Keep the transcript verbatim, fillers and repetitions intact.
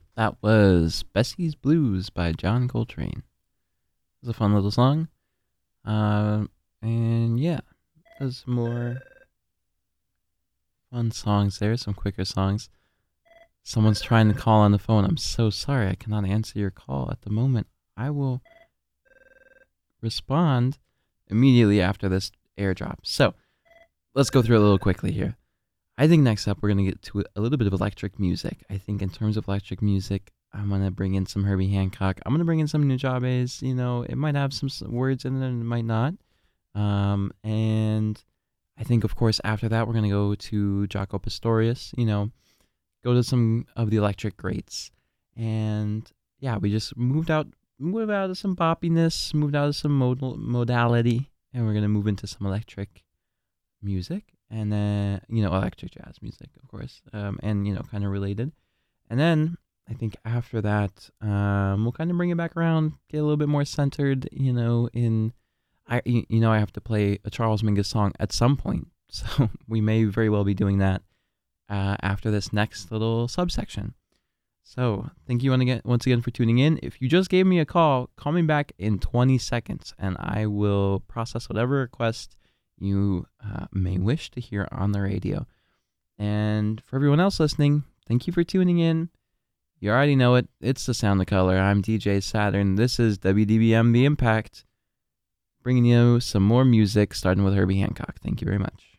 That was Bessie's Blues by John Coltrane. It was a fun little song. Um, and yeah, there's some more fun songs there, some quicker songs. Someone's trying to call on the phone. I'm so sorry, I cannot answer your call at the moment. I will respond immediately after this airdrop. So, let's go through it a little quickly here. I think next up we're going to get to a little bit of electric music. I think in terms of electric music, I'm going to bring in some Herbie Hancock. I'm going to bring in some Nujabes. You know, it might have some s- words in it and it might not. Um, and I think, of course, after that, we're going to go to Jaco Pastorius, you know, go to some of the electric greats. And yeah, we just moved out, moved out of some boppiness, moved out of some modal, modality, and we're going to move into some electric music. And then, you know, electric jazz music, of course, um, and, you know, kind of related. And then I think after that, um, we'll kind of bring it back around, get a little bit more centered, you know, in, I, you you know, I have to play a Charles Mingus song at some point. So we may very well be doing that uh, after this next little subsection. So thank you again, once again for tuning in. If you just gave me a call, call me back in twenty seconds and I will process whatever request you uh, may wish to hear on the radio. And for everyone else listening, thank you for tuning in. You already know it. It's the Sound of Color. I'm D J Saturn. This is W D B M The Impact, bringing you some more music, starting with Herbie Hancock. Thank you very much.